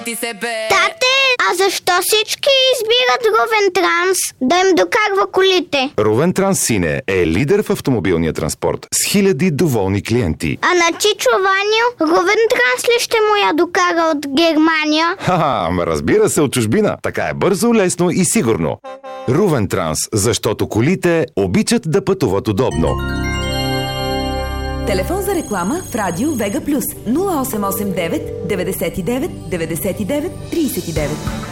Тате, а защо всички избират Рувен Транс да им докарва колите? Рувен Транс, сине, е лидер в автомобилния транспорт с хиляди доволни клиенти. А на Чичо Ваню, Рувен Транс ли ще му я докара от Германия? Ха-ха, разбира се, от чужбина. Така е бързо, лесно и сигурно. Рувен Транс, защото колите обичат да пътуват удобно. Телефон за реклама в Радио Вега Плюс 0889 99 99 39.